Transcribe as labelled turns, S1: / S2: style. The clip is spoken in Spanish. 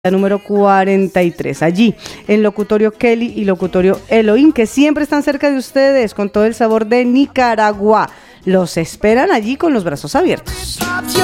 S1: número 43, allí en Locutorio Kelly y Locutorio Elohim, que siempre están cerca de ustedes con todo el sabor de Nicaragua. Los esperan allí con los brazos abiertos.